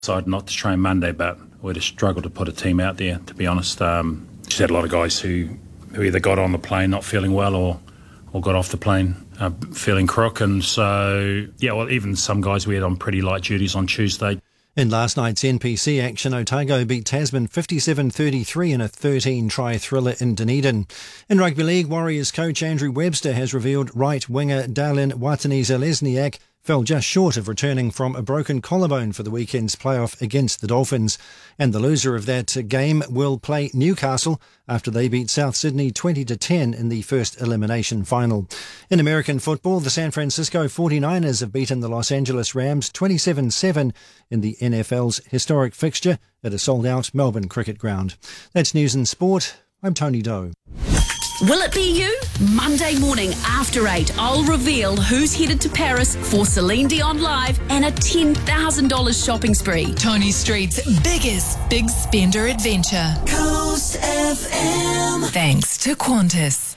Decided not to train Monday, but we'd have struggled to put a team out there, to be honest. Just had a lot of guys who either got on the plane not feeling well or got off the plane feeling crook. And so, even some guys we had on pretty light duties on Tuesday. In last night's NPC action, Otago beat Tasman 57-33 in a 13-try thriller in Dunedin. In Rugby League, Warriors coach Andrew Webster has revealed right winger Darlin Watene-Zelezniak fell just short of returning from a broken collarbone for the weekend's playoff against the Dolphins. And the loser of that game will play Newcastle after they beat South Sydney 20-10 in the first elimination final. In American football, the San Francisco 49ers have beaten the Los Angeles Rams 27-7 in the NFL's historic fixture at a sold-out Melbourne cricket ground. That's News and Sport. I'm Tony Doe. Will it be you? Monday morning after 8, I'll reveal who's headed to Paris for Celine Dion Live and a $10,000 shopping spree. Tony Street's biggest big spender adventure. Coast FM. Thanks to Qantas.